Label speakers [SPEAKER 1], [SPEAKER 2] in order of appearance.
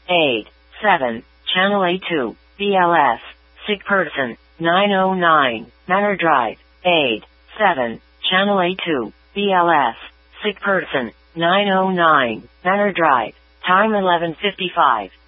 [SPEAKER 1] 8, 7, Channel A2, BLS, sick person, 909, Manor Drive, 8, 7, Channel A2, BLS, sick person, 909, Manor Drive, time 11:55.